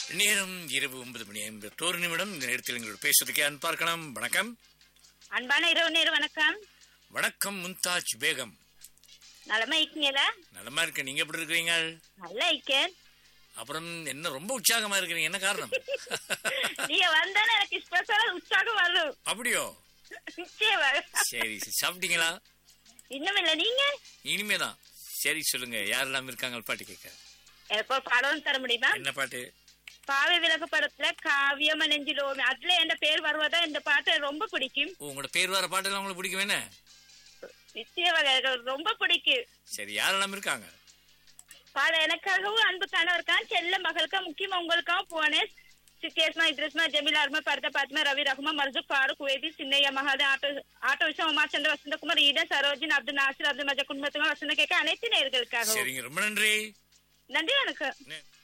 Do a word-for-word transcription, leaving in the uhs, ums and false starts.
நேரம் இரவு ஒன்பது மணி ஐம்பத்தோரு நிமிடம். இந்த நேரத்தில் எங்களோட பேசுவதற்கு அன்பார்க்கலாம். வணக்கம். அன்பான இரவு நேர வணக்கம். வணக்கம் மும்தாஜ் பேகம். நலமா இருக்கீங்களா? நலமா இருக்க. நீங்க எப்படி இருக்கிறீங்க? நல்லா இருக்கேன். அப்புறம் என்ன ரொம்ப உற்சாகமா இருக்கிறீங்க, என்ன காரணம்? நீங்க வந்தானே எனக்கு ஸ்பெஷலா உற்சாகம் வரும். அப்படியோ? நிச்சயமா. சரி, சாப்பிட்டீங்களா? இன்னும் இல்ல. நீங்க? இனிமேதான். சரி, சொல்லுங்க, யாரெல்லாம் இருக்காங்க பாட்டு கேட்க? எனக்கு ஒரு படம் தர முடியுமா? என்ன பாட்டு? பாவை விளக்கு படத்துல காவியம் நெஞ்சிலோமே, அதுல எந்த பேர் வருவதா இந்த பாட்டு ரொம்ப பிடிக்கும். உங்களோட பேர் வர பாட்டெல்லாம் உங்களுக்கு பிடிக்கும் என்ன? நிச்சயமா எனக்கு ரொம்ப பிடிக்கும். சரி, யாரெல்லாம் இருக்காங்க? பாட எனக்காகவும் அன்பு கணவருக்கான் செல்ல மகளுக்கா முக்கியமா உங்களுக்காகவும் போனேன். சித்தேஸ்மா இத்ரிஸ்மா ஜமீலா அர்மா பரத பாத்மா ரவி ரஹ்மா மர்ஜுக் ஃபாரூக் வேதி சின்னையா மகாதே ஆட்டோ ஆட்டோ விஷயம் உமாச்சந்திர வசந்தகுமார் ஈடன் சரோஜின் அப்துல் நாசிர் அப்துல் மஜா குடும்பத்துமா வசந்த கேட்க அனைத்து நேர்களுக்காக. சரிங்க, ரொம்ப நன்றி. நன்றி. வணக்கம்.